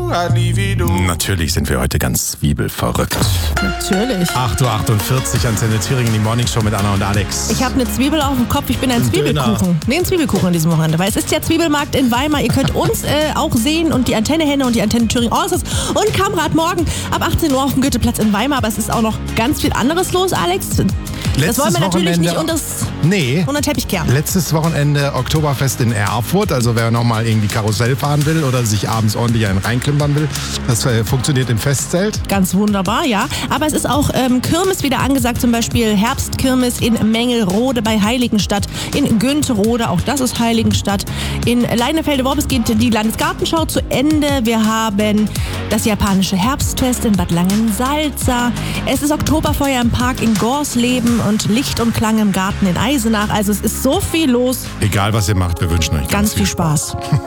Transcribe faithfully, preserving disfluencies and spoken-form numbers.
Natürlich sind wir heute ganz zwiebelverrückt. Natürlich. acht Uhr achtundvierzig, Antenne Thüringen, die Morningshow mit Anna und Alex. Ich habe eine Zwiebel auf dem Kopf, ich bin ein, ein Zwiebelkuchen. Döner. Nee, ein Zwiebelkuchen an diesem Wochenende, weil es ist der Zwiebelmarkt in Weimar. Ihr könnt uns äh, auch sehen und die Antenne Henne und die Antenne Thüringen Allstars und Kamerad morgen ab achtzehn Uhr auf dem Goetheplatz in Weimar. Aber es ist auch noch ganz viel anderes los, Alex. Letztes das wollen wir natürlich Wochenende, nicht unter das nee, unter den Teppich kehren. Letztes Wochenende Oktoberfest in Erfurt. Also wer nochmal irgendwie Karussell fahren will oder sich abends ordentlich einen reinklimpern will, das äh, funktioniert im Festzelt. Ganz wunderbar, ja. Aber es ist auch ähm, Kirmes wieder angesagt, zum Beispiel Herbstkirmes in Mengelrode bei Heiligenstadt, in Günterode, auch das ist Heiligenstadt. In Leinefelde-Worbis geht die Landesgartenschau zu Ende. Wir haben das japanische Herbstfest in Bad Langensalza. Es ist Oktoberfeuer im Park in Gorsleben und Licht und Klang im Garten in Eisenach. Also es ist so viel los. Egal was ihr macht, wir wünschen euch ganz, ganz viel Spaß. Spaß.